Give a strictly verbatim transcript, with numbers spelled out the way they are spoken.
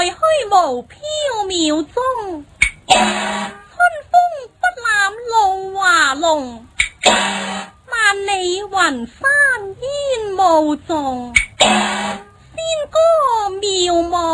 虛無縹緲中，春風不攬露華濃，萬里雲山煙霧重，仙歌渺茫